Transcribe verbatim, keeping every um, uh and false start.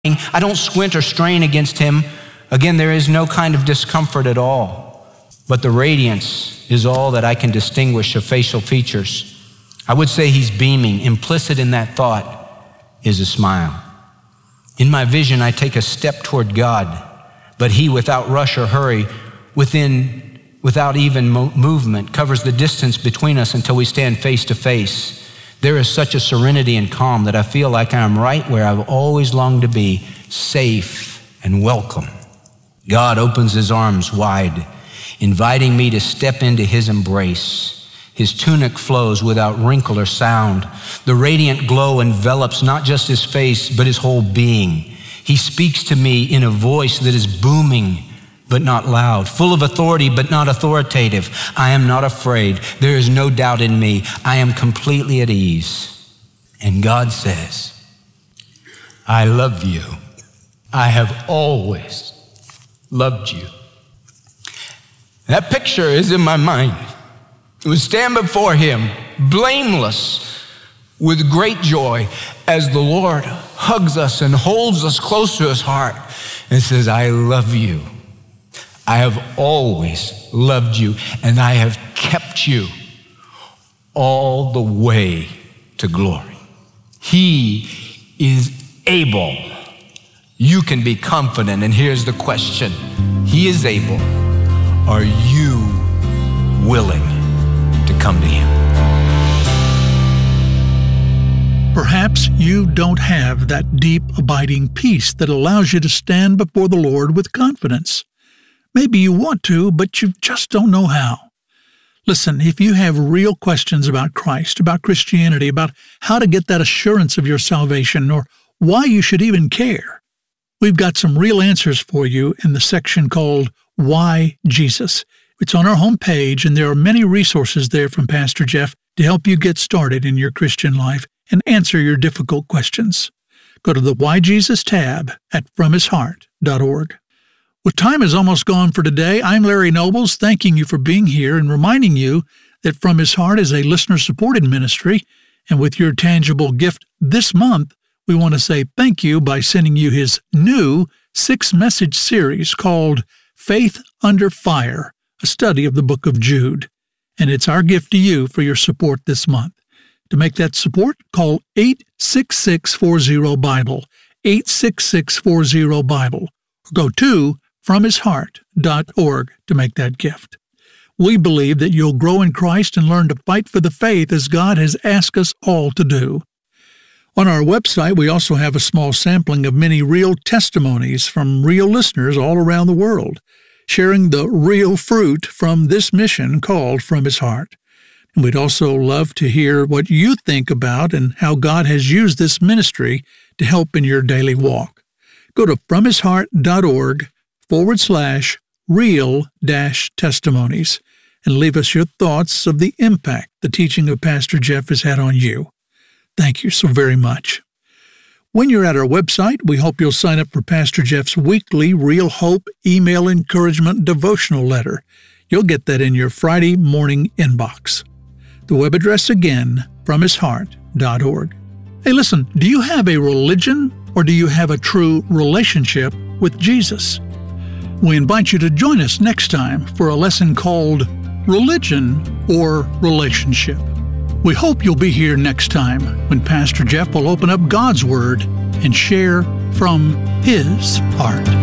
I don't squint or strain against him. Again, there is no kind of discomfort at all. But the radiance is all that I can distinguish of facial features. I would say he's beaming. Implicit in that thought is a smile. In my vision, I take a step toward God, but he, without rush or hurry, within, without even mo- movement, covers the distance between us until we stand face to face. There is such a serenity and calm that I feel like I am right where I've always longed to be, safe and welcome. God opens his arms wide, inviting me to step into his embrace. His tunic flows without wrinkle or sound. The radiant glow envelops not just his face, but his whole being. He speaks to me in a voice that is booming, but not loud, full of authority, but not authoritative. I am not afraid. There is no doubt in me. I am completely at ease. And God says, I love you. I have always loved you. That picture is in my mind. We stand before him, blameless, with great joy, as the Lord hugs us and holds us close to his heart and says, I love you. I have always loved you, and I have kept you all the way to glory. He is able. You can be confident, and here's the question. He is able. Are you willing to come to him? Perhaps you don't have that deep, abiding peace that allows you to stand before the Lord with confidence. Maybe you want to, but you just don't know how. Listen, if you have real questions about Christ, about Christianity, about how to get that assurance of your salvation, or why you should even care, we've got some real answers for you in the section called Why Jesus? It's on our homepage, and there are many resources there from Pastor Jeff to help you get started in your Christian life and answer your difficult questions. Go to the Why Jesus tab at from his heart dot org. Well, time is almost gone for today. I'm Larry Nobles, thanking you for being here and reminding you that From His Heart is a listener-supported ministry, and with your tangible gift this month, we want to say thank you by sending you his new six-message series called Faith Under Fire, a study of the book of Jude. And it's our gift to you for your support this month. To make that support, call eight six six, four zero, Bible, eight six six, four zero, Bible, or go to from his heart dot org to make that gift. We believe that you'll grow in Christ and learn to fight for the faith as God has asked us all to do. On our website, we also have a small sampling of many real testimonies from real listeners all around the world, sharing the real fruit from this mission called From His Heart. And we'd also love to hear what you think about and how God has used this ministry to help in your daily walk. Go to from his heart dot org forward slash real dash testimonies and leave us your thoughts of the impact the teaching of Pastor Jeff has had on you. Thank you so very much. When you're at our website, we hope you'll sign up for Pastor Jeff's weekly Real Hope email encouragement devotional letter. You'll get that in your Friday morning inbox. The web address again, from his heart dot org. Hey, listen, do you have a religion or do you have a true relationship with Jesus? We invite you to join us next time for a lesson called Religion or Relationship. We hope you'll be here next time when Pastor Jeff will open up God's Word and share from his heart.